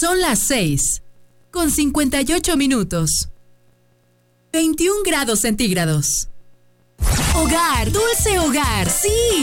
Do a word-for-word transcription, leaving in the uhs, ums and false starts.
Son las seis, con cincuenta y ocho minutos. veintiún grados centígrados. Hogar, dulce hogar, sí.